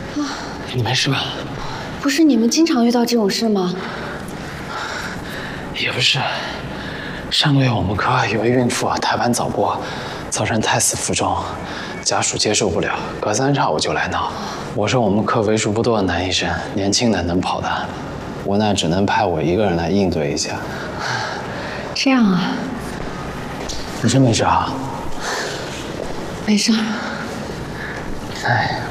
你没事吧？ 不是你们经常遇到这种事吗？ 也不是，上个月我们科有一孕妇胎盘早剥，造成胎死腹中，家属接受不了，隔三差五就来闹。我是我们科为数不多的男医生，年轻的能跑的，无奈只能派我一个人来应对一下。 这样啊？ 你真没事啊？ 没事。 哎。